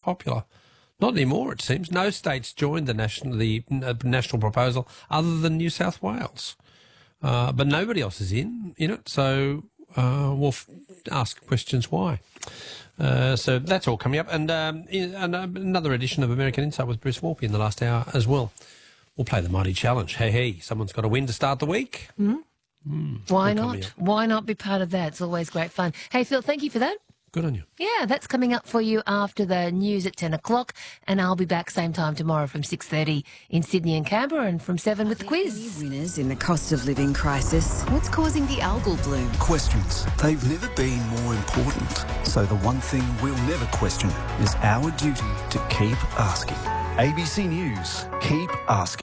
popular. Not anymore, it seems. No states joined the national proposal other than New South Wales. But nobody else is in it, so we'll ask questions why. So that's all coming up. And another edition of American Insight with Bruce Warpy in the last hour as well. We'll play the Mighty Challenge. Hey, someone's got to win to start the week. Why not? Why not be part of that? It's always great fun. Hey, Phil, thank you for that. Good on you. Yeah, that's coming up for you after the news at 10 o'clock, and I'll be back same time tomorrow from 6:30 in Sydney and Canberra and from 7 with the quiz. Winners in the cost of living crisis. What's causing the algal bloom? Questions. They've never been more important. So the one thing we'll never question is our duty to keep asking. ABC News. Keep asking.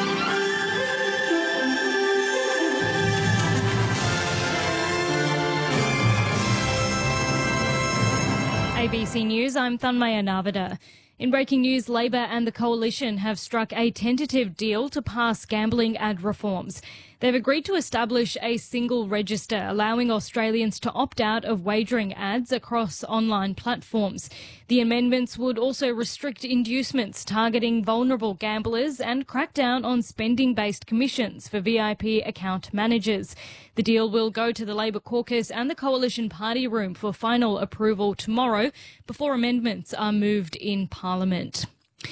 ABC News, I'm Thanmaya Narvada. In breaking news, Labor and the Coalition have struck a tentative deal to pass gambling ad reforms. They've agreed to establish a single register, allowing Australians to opt out of wagering ads across online platforms. The amendments would also restrict inducements targeting vulnerable gamblers and crack down on spending-based commissions for VIP account managers. The deal will go to the Labor caucus and the Coalition party room for final approval tomorrow before amendments are moved in Parliament.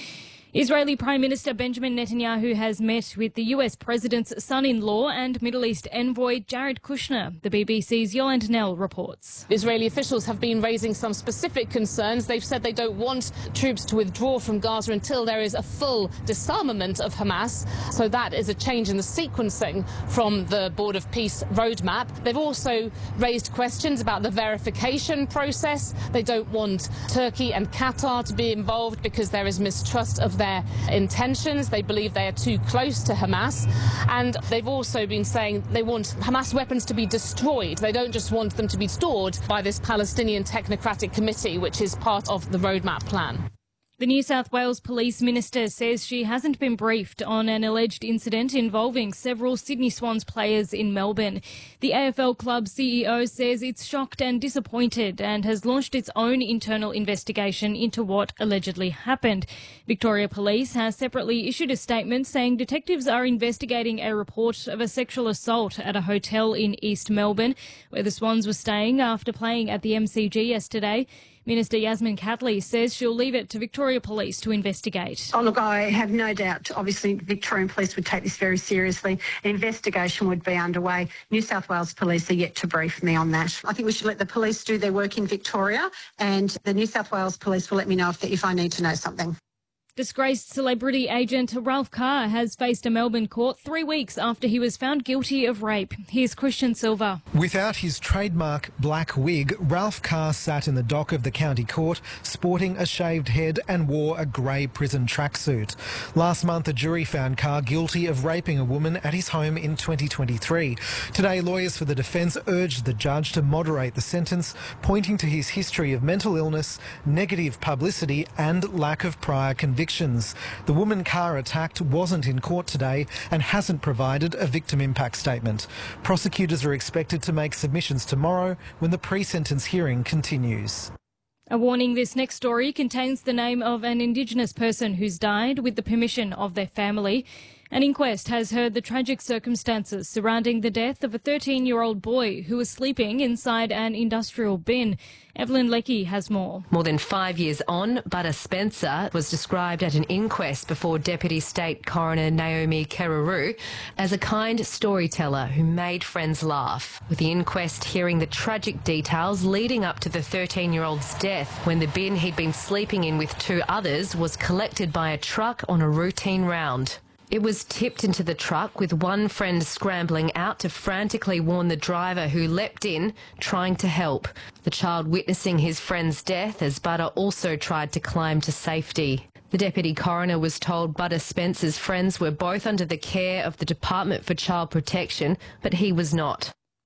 Israeli Prime Minister Benjamin Netanyahu has met with the US President's son-in-law and Middle East envoy Jared Kushner. The BBC's Yolande Knell reports. Israeli officials have been raising some specific concerns. They've said they don't want troops to withdraw from Gaza until there is a full disarmament of Hamas. So that is a change in the sequencing from the Board of Peace roadmap. They've also raised questions about the verification process. They don't want Turkey and Qatar to be involved because there is mistrust of their intentions. They believe they are too close to Hamas. And they've also been saying they want Hamas weapons to be destroyed. They don't just want them to be stored by this Palestinian Technocratic Committee, which is part of the roadmap plan. The New South Wales Police Minister says she hasn't been briefed on an alleged incident involving several Sydney Swans players in Melbourne. The AFL club CEO says it's shocked and disappointed and has launched its own internal investigation into what allegedly happened. Victoria Police has separately issued a statement saying detectives are investigating a report of a sexual assault at a hotel in East Melbourne, where the Swans were staying after playing at the MCG yesterday. Minister Yasmin Catley says she'll leave it to Victoria Police to investigate. Oh, look, I have no doubt, obviously, Victorian Police would take this very seriously. An investigation would be underway. New South Wales Police are yet to brief me on that. I think we should let the police do their work in Victoria, and the New South Wales Police will let me know if I need to know something. Disgraced celebrity agent Ralph Carr has faced a Melbourne court 3 weeks after he was found guilty of rape. Here's Christian Silva. Without his trademark black wig, Ralph Carr sat in the dock of the county court sporting a shaved head and wore a grey prison tracksuit. Last month, a jury found Carr guilty of raping a woman at his home in 2023. Today, lawyers for the defence urged the judge to moderate the sentence, pointing to his history of mental illness, negative publicity and lack of prior convictions. The woman Carr attacked wasn't in court today and hasn't provided a victim impact statement. Prosecutors are expected to make submissions tomorrow when the pre-sentence hearing continues. A warning, this next story contains the name of an Indigenous person who's died with the permission of their family. An inquest has heard the tragic circumstances surrounding the death of a 13-year-old boy who was sleeping inside an industrial bin. Evelyn Leckie has more. More than 5 years on, Butter Spencer was described at an inquest before Deputy State Coroner Naomi Keruru as a kind storyteller who made friends laugh. With the inquest hearing the tragic details leading up to the 13-year-old's death when the bin he'd been sleeping in with two others was collected by a truck on a routine round. It was tipped into the truck with one friend scrambling out to frantically warn the driver who leapt in, trying to help. The child witnessing his friend's death as Butter also tried to climb to safety. The Deputy Coroner was told Butter Spencer's friends were both under the care of the Department for Child Protection, but he was not.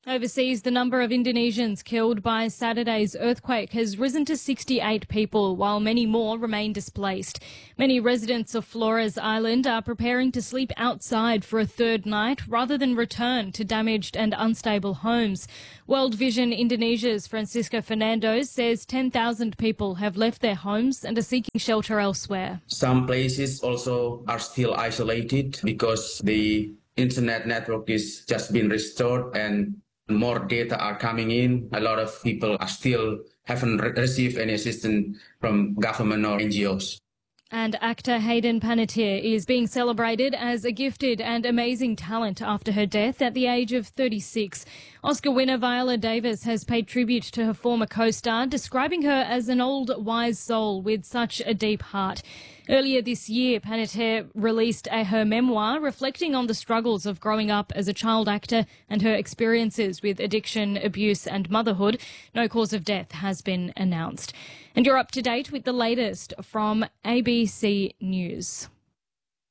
Overseas, the number of Indonesians killed by Saturday's earthquake has risen to 68 people, while many more remain displaced. Many residents of Flores Island are preparing to sleep outside for a third night rather than return to damaged and unstable homes. World Vision Indonesia's Francisco Fernandes says 10,000 people have left their homes and are seeking shelter elsewhere. Some places also are still isolated because the internet network is just been restored and more data are coming in. A lot of people are still haven't received any assistance from government or NGOs. And actor Hayden Panettiere is being celebrated as a gifted and amazing talent after her death at the age of 36. Oscar winner Viola Davis has paid tribute to her former co-star, describing her as an old, wise soul with such a deep heart. Earlier this year, Panettiere released her memoir reflecting on the struggles of growing up as a child actor and her experiences with addiction, abuse and motherhood. No cause of death has been announced. And you're up to date with the latest from ABC News.